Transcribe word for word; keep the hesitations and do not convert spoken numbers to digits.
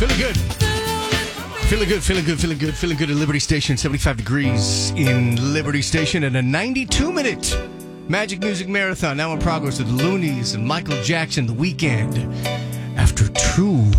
Feeling good. Feeling good, feeling good, feeling good, feeling good at Liberty Station. seventy-five degrees in Liberty Station and a ninety-two minute Magic Music Marathon now in progress with the Loonies and Michael Jackson, The Weeknd. After True